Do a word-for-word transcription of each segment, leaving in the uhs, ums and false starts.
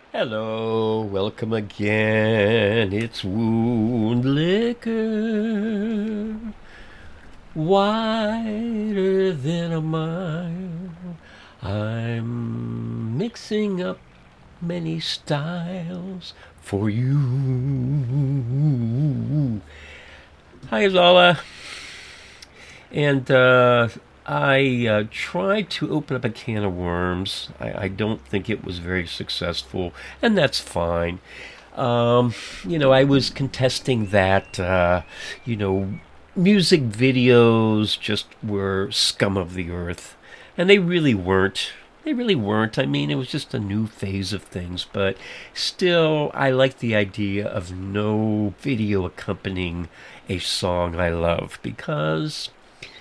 Hello, welcome again. It's Wound Liquor, wider than a mile. I'm mixing up many styles for you. Hi, Zola. And uh, I uh, tried to open up a can of worms. I, I don't think it was very successful, and that's fine. Um, you know, I was contesting that, uh, you know, music videos just were scum of the earth, and they really weren't. They really weren't. I mean, it was just a new phase of things, but still, I like the idea of no video accompanying a song I love because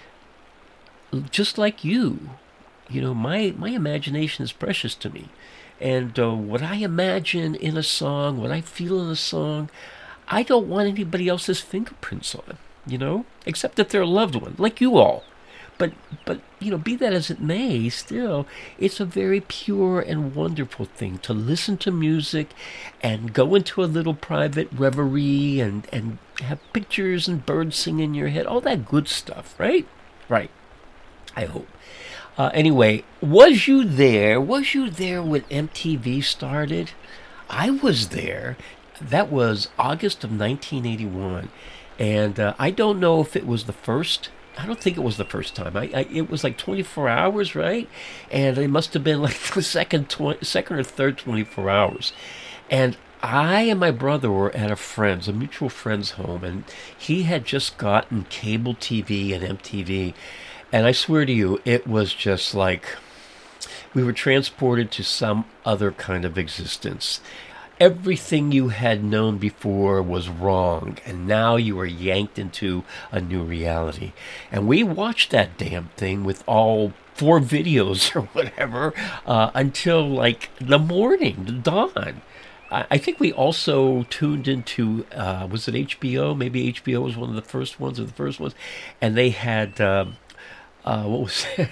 just like you, you know, my my imagination is precious to me, and uh, what I imagine in a song, what I feel in a song, I don't want anybody else's fingerprints on, you know, except if they're a loved one, like you all. But but you know, be that as it may, still, it's a very pure and wonderful thing to listen to music, and go into a little private reverie, and and have pictures and birds singing in your head, all that good stuff, right? Right. I hope. Uh, anyway, was you there? Was you there when M T V started? I was there. That was August of nineteen eighty-one. And uh, I don't know if it was the first. I don't think it was the first time. I, I It was like twenty-four hours, right? And it must have been like the second, twenty, second or third twenty-four hours. And I and my brother were at a friend's, a mutual friend's home, and he had just gotten cable T V and M T V. And I swear to you, it was just like we were transported to some other kind of existence. Everything you had known before was wrong, and now you were yanked into a new reality. And we watched that damn thing with all four videos or whatever uh, until like the morning, the dawn. I I think we also tuned into, uh, was it H B O? Maybe H B O was one of the first ones or the first ones. And they had. Um, uh, what was it?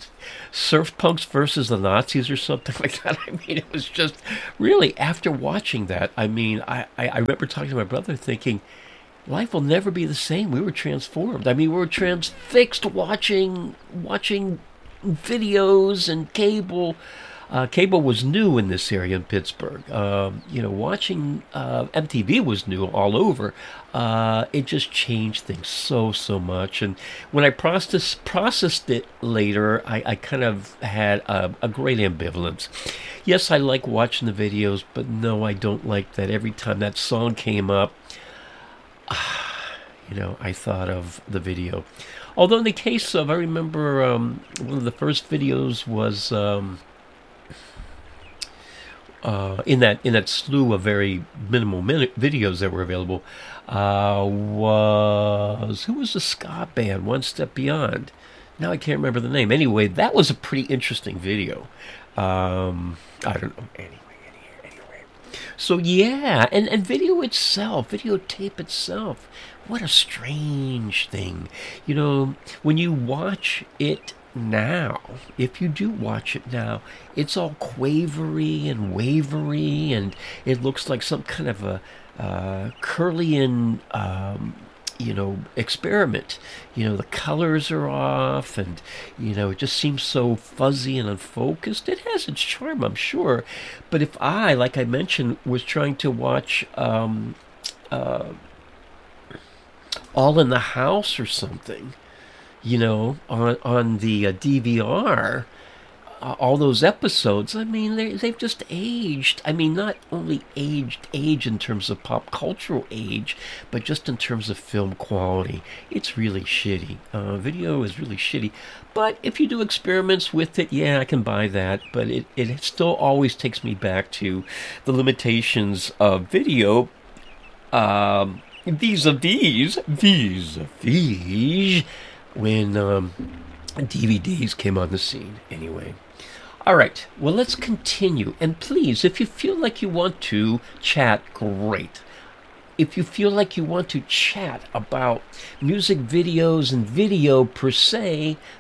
Surf punks versus the Nazis or something like that. I mean, it was just really, after watching that, I mean, I, I, I remember talking to my brother thinking, life will never be the same. We were transformed. I mean, we were transfixed watching watching videos and cable. Uh, cable was new in this area in Pittsburgh. Um, you know, watching uh, M T V was new all over. Uh, it just changed things so, so much. And when I process, processed it later, I, I kind of had a, a great ambivalence. Yes, I like watching the videos, but no, I don't like that every time that song came up, you know, I thought of the video. Although in the case of, I remember um, one of the first videos was... Um, uh, in that in that slew of very minimal minute videos that were available, uh, was who was the ska band One Step Beyond? Now I can't remember the name. Anyway, that was a pretty interesting video. Um, I don't know. Anyway, anyway, anyway. So yeah, and and video itself, videotape itself. What a strange thing. You know, when you watch it now, if you do watch it now, it's all quavery and wavery, and it looks like some kind of a uh, Curlian, um, you know, experiment. You know, the colors are off, and you know, it just seems so fuzzy and unfocused. It has its charm, I'm sure, but if I, like I mentioned, was trying to watch um, uh, All in the House or something, you know, on on the uh, D V R, uh, all those episodes. I mean, they they've just aged. I mean, not only aged age in terms of pop cultural age, but just in terms of film quality. It's really shitty. Uh, video is really shitty. But if you do experiments with it, yeah, I can buy that. But it it still always takes me back to the limitations of video. Um, vis-a-vis, vis-a-vis, when um, D V Ds came on the scene. Anyway. All right, well, let's continue. And please, if you feel like you want to chat, great. If you feel like you want to chat about music videos and video per se,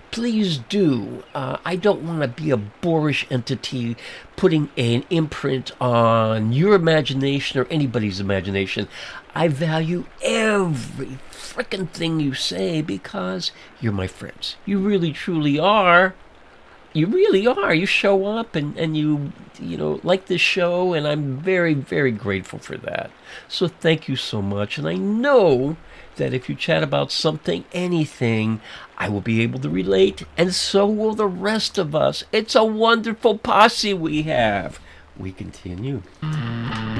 please do. Uh, I don't want to be a boorish entity putting an imprint on your imagination or anybody's imagination. I value every frickin' thing you say because you're my friends. You really, truly are. You really are. You show up and, and you, you know, like this show, and I'm very, very grateful for that. So thank you so much. And I know that if you chat about something, anything, I will be able to relate, and so will the rest of us. It's a wonderful posse we have. We continue.